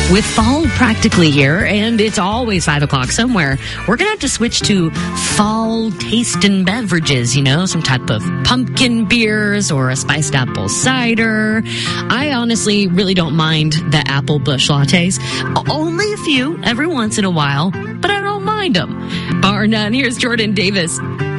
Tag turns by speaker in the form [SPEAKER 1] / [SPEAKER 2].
[SPEAKER 1] With fall practically here, and it's always 5 o'clock somewhere, we're going to have to switch to fall tasting beverages, some type of pumpkin beers or a spiced apple cider. I honestly really don't mind the apple bush lattes. Only a few every once in a while, but I don't mind them. Bar none. Here's Jordan Davis.